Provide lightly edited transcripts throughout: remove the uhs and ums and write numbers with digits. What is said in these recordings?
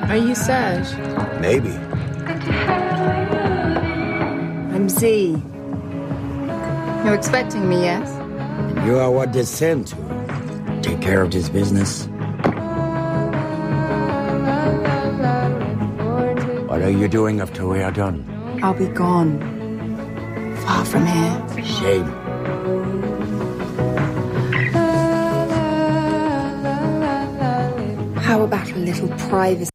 Are you Serge? Maybe. I'm Z. You're expecting me, yes? You are what they sent to. Take care of this business. What are you doing after we are done? I'll be gone. Far from here. Shame. How about a little privacy?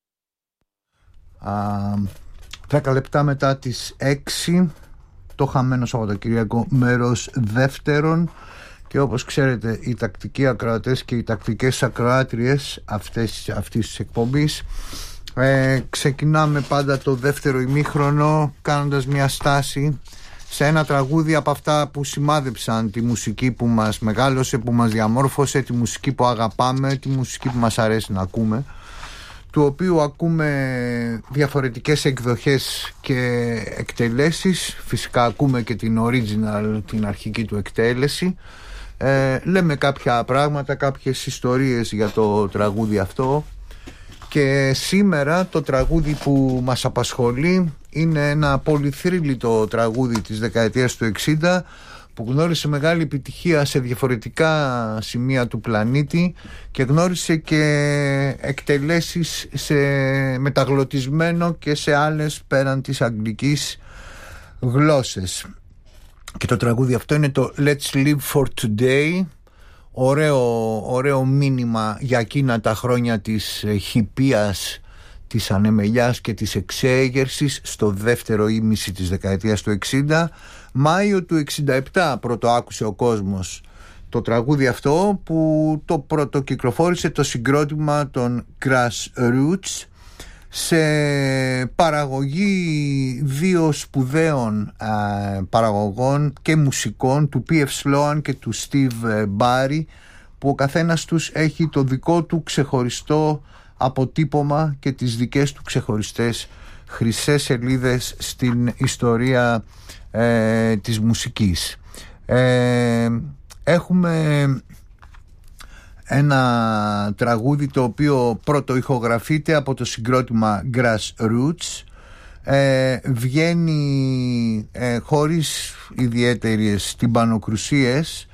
10 λεπτά μετά τις 6, το χαμένο Σαββατοκυριακό, μέρος δεύτερον. Και όπως ξέρετε, οι τακτικοί ακροατές και οι τακτικές ακροάτριες αυτής της εκπομπής, ξεκινάμε πάντα το δεύτερο ημίχρονο κάνοντας μια στάση σε ένα τραγούδι από αυτά που σημάδεψαν τη μουσική που μας μεγάλωσε, που μας διαμόρφωσε, τη μουσική που αγαπάμε, τη μουσική που μας αρέσει να ακούμε, του οποίου ακούμε διαφορετικές εκδοχές και εκτελέσεις. Φυσικά ακούμε και την original, την αρχική του εκτέλεση. Λέμε κάποια πράγματα, κάποιες ιστορίες για το τραγούδι αυτό. Και σήμερα το τραγούδι που μας απασχολεί είναι ένα πολυθρύλιτο τραγούδι της δεκαετίας του 60 που γνώρισε μεγάλη επιτυχία σε διαφορετικά σημεία του πλανήτη και γνώρισε και εκτελέσεις σε μεταγλωτισμένο και σε άλλες πέραν της αγγλικής γλώσσες. Και το τραγούδι αυτό είναι το Let's Live for Today. Ωραίο μήνυμα για εκείνα τα χρόνια της χιπίας, της ανεμελιάς και της εξέγερσης στο δεύτερο ήμιση της δεκαετίας του 60. Μάιο του 67 πρώτο άκουσε ο κόσμος το τραγούδι αυτό, που το πρώτο κυκλοφόρησε το συγκρότημα των Grassroots σε παραγωγή δύο σπουδαίων παραγωγών και μουσικών, του P.F. Sloan και του Steve Barry, που ο καθένας τους έχει το δικό του ξεχωριστό αποτύπωμα και τις δικές του ξεχωριστές χρυσές σελίδες στην ιστορία της μουσικής. Έχουμε ένα τραγούδι το οποίο πρώτο ηχογραφείται από το συγκρότημα Grassroots. Βγαίνει χωρίς ιδιαίτερες τυμπανοκρουσίες.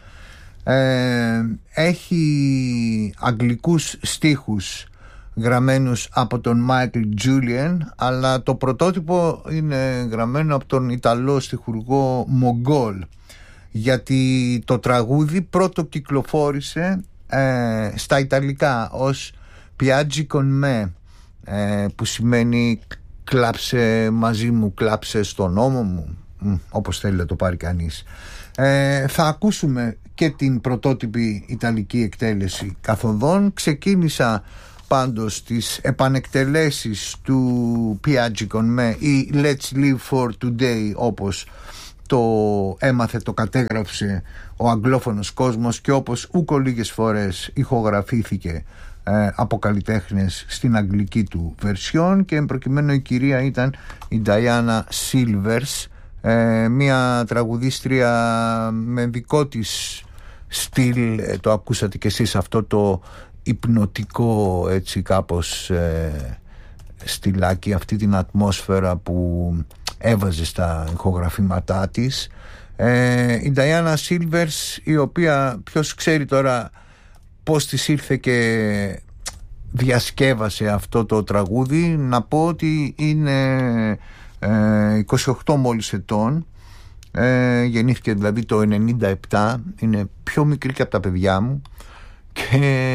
Έχει αγγλικούς στίχους γραμμένους από τον Michael Julian, αλλά το πρωτότυπο είναι γραμμένο από τον Ιταλό στιχουργό Mogol, γιατί το τραγούδι πρώτο κυκλοφόρησε στα Ιταλικά ως Piaggi con me, που σημαίνει κλάψε μαζί μου, κλάψε στον ώμο μου, όπως θέλει να το πάρει κανείς. Θα ακούσουμε και την πρωτότυπη Ιταλική εκτέλεση καθοδόν. Ξεκίνησα πάντως τις επανεκτελέσεις του Piaggi con me ή Let's Live for Today, όπως το έμαθε, το κατέγραψε ο αγγλόφωνος κόσμος και όπως ούκο λίγες φορές ηχογραφήθηκε από καλλιτέχνες στην αγγλική του βερσιόν, και προκειμένου η κυρία ήταν η Diana Silvers, μια τραγουδίστρια με δικό της στυλ, το ακούσατε κι εσείς, αυτό το υπνοτικό έτσι κάπως στυλάκι, αυτή την ατμόσφαιρα που έβαζε στα ηχογραφήματά της. Η Diana Silvers, η οποία ποιος ξέρει τώρα πώς της ήρθε και διασκεύασε αυτό το τραγούδι. Να πω ότι είναι 28 μόλις ετών, γεννήθηκε δηλαδή το 97, είναι πιο μικρή και από τα παιδιά μου και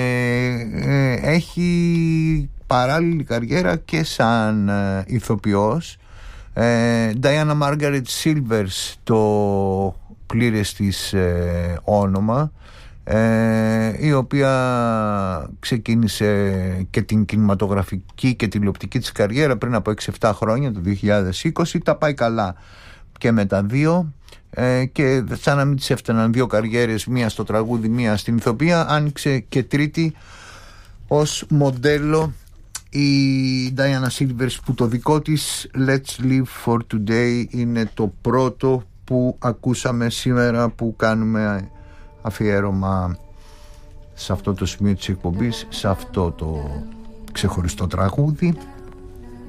έχει παράλληλη καριέρα και σαν ηθοποιός. Diana Margaret Silvers το πλήρες της όνομα, η οποία ξεκίνησε και την κινηματογραφική και τηλεοπτική της καριέρα πριν από 6-7 χρόνια, το 2020. Τα πάει καλά και με τα δύο, και σαν να μην της έφταναν δύο καριέρες, μία στο τραγούδι, μία στην ηθοποιία, άνοιξε και τρίτη ως μοντέλο η Diana Silvers, που το δικό της Let's Live for Today είναι το πρώτο που ακούσαμε σήμερα, που κάνουμε αφιέρωμα σε αυτό το σημείο της εκπομπής, σε αυτό το ξεχωριστό τραγούδι.